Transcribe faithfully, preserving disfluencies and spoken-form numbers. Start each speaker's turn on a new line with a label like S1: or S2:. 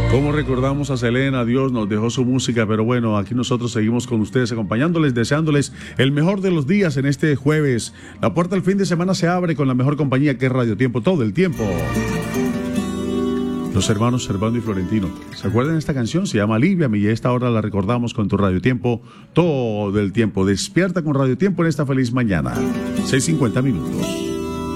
S1: Como recordamos a Selena, Dios nos dejó su música, pero bueno, aquí nosotros seguimos con ustedes acompañándoles, deseándoles el mejor de los días en este jueves. La puerta al fin de semana se abre con la mejor compañía que es Radio Tiempo, todo el tiempo. Los hermanos Servando y Florentino. ¿Se acuerdan de esta canción? Se llama Aliviame y a esta hora la recordamos con tu Radio Tiempo todo el tiempo. Despierta con Radio Tiempo en esta feliz mañana. seis cincuenta minutos.